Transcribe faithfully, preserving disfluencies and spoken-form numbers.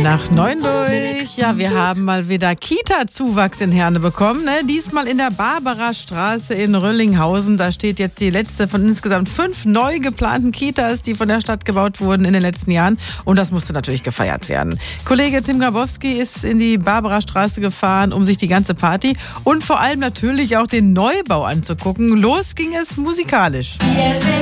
Nach neun durch. Ja, wir haben mal wieder Kita-Zuwachs in Herne bekommen. Ne? Diesmal in der Barbarastraße in Röllinghausen. Da steht jetzt die letzte von insgesamt fünf neu geplanten Kitas, die von der Stadt gebaut wurden in den letzten Jahren. Und das musste natürlich gefeiert werden. Kollege Tim Grabowski ist in die Barbarastraße gefahren, um sich die ganze Party und vor allem natürlich auch den Neubau anzugucken. Los ging es musikalisch. Wir sind